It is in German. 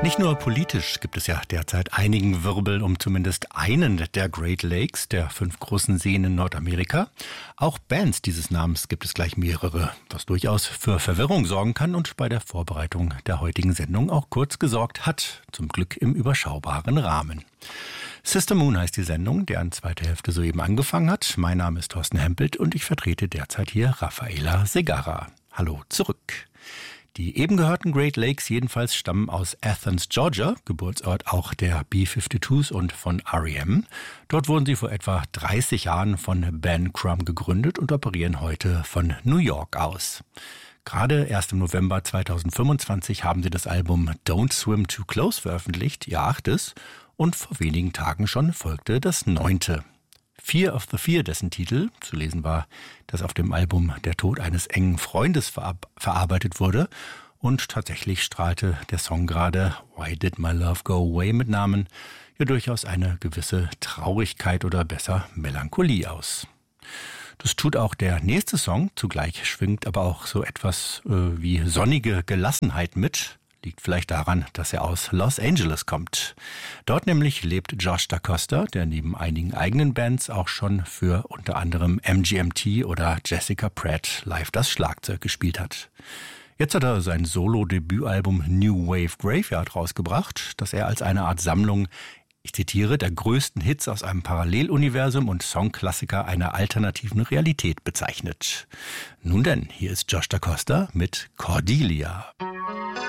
Nicht nur politisch gibt es ja derzeit einigen Wirbel um zumindest einen der Great Lakes, der 5 großen Seen in Nordamerika. Auch Bands dieses Namens gibt es gleich mehrere, was durchaus für Verwirrung sorgen kann und bei der Vorbereitung der heutigen Sendung auch kurz gesorgt hat, zum Glück im überschaubaren Rahmen. Sister Moon heißt die Sendung, deren zweite Hälfte soeben angefangen hat. Mein Name ist Thorsten Hempelt und ich vertrete derzeit hier Rafaela Segarra. Hallo zurück. Die eben gehörten Great Lakes jedenfalls stammen aus Athens, Georgia, Geburtsort auch der B-52s und von R.E.M. Dort wurden sie vor etwa 30 Jahren von Ben Crumb gegründet und operieren heute von New York aus. Gerade erst im November 2025 haben sie das Album Don't Swim Too Close veröffentlicht, ihr 8. Und vor wenigen Tagen schon folgte das 9. Fear of the Fear, dessen Titel zu lesen war, das auf dem Album Der Tod eines engen Freundes verarbeitet wurde. Und tatsächlich strahlte der Song gerade Why Did My Love Go Away mit Namen ja durchaus eine gewisse Traurigkeit oder besser Melancholie aus. Das tut auch der nächste Song, zugleich schwingt aber auch so etwas wie sonnige Gelassenheit mit. Liegt vielleicht daran, dass er aus Los Angeles kommt. Dort nämlich lebt Josh DaCosta, der neben einigen eigenen Bands auch schon für unter anderem MGMT oder Jessica Pratt live das Schlagzeug gespielt hat. Jetzt hat er sein Solo-Debütalbum New Wave Graveyard rausgebracht, das er als eine Art Sammlung, ich zitiere, der größten Hits aus einem Paralleluniversum und Songklassiker einer alternativen Realität bezeichnet. Nun denn, hier ist Josh DaCosta mit Cordelia.